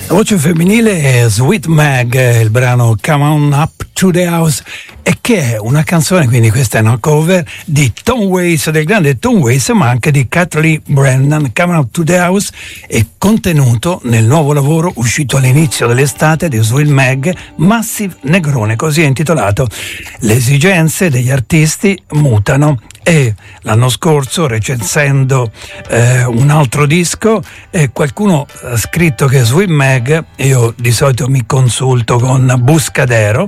La voce femminile è Sweet Meg, il brano Come On Up to the House, e che è una canzone, quindi questa è una cover di Tom Waits, del grande Tom Waits, ma anche di Kathleen Brennan. Come On Up to the House è contenuto nel nuovo lavoro uscito all'inizio dell'estate di Sweet Meg, Massive Negroni, così è intitolato. Le esigenze degli artisti mutano, e l'anno scorso, recensendo un altro disco, qualcuno ha scritto che Sweet Meg, io di solito mi consulto con Buscadero,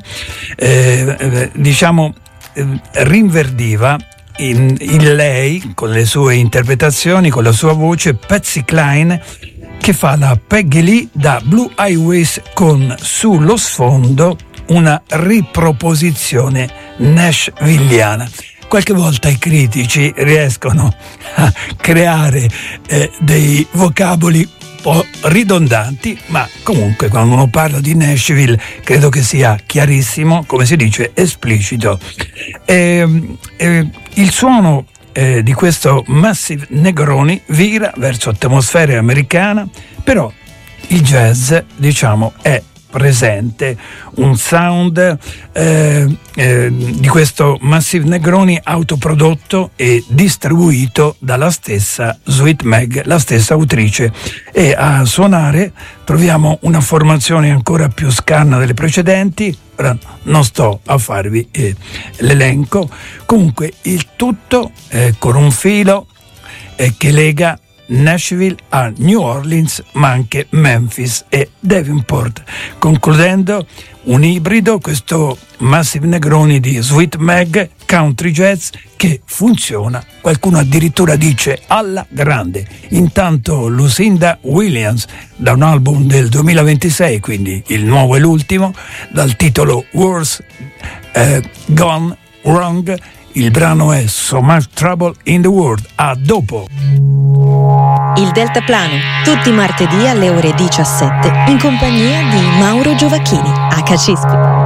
rinverdiva in lei, con le sue interpretazioni, con la sua voce, Patsy Cline, che fa la Peggy Lee da Blue Highways, con sullo sfondo una riproposizione nashvilliana. Qualche volta i critici riescono a creare dei vocaboli un po' ridondanti, ma comunque quando uno parla di Nashville credo che sia chiarissimo, come si dice, esplicito. Il suono di questo Massive Negroni vira verso atmosfera americana, però il jazz, diciamo, è presente, un sound di questo Massive Negroni autoprodotto e distribuito dalla stessa Sweet Meg, la stessa autrice, e a suonare troviamo una formazione ancora più scarna delle precedenti. Ora non sto a farvi l'elenco, comunque il tutto con un filo che lega Nashville a New Orleans, ma anche Memphis e Davenport, concludendo un ibrido, questo Massive Negroni di Sweet Meg, country jazz che funziona, qualcuno addirittura dice alla grande. Intanto Lucinda Williams, da un album del 2026, quindi il nuovo e l'ultimo, dal titolo Words Gone Wrong. Il brano è So Much Trouble in the World. A dopo. Il Deltaplano, tutti i martedì alle ore 17, in compagnia di Mauro Giovacchini, HCISP.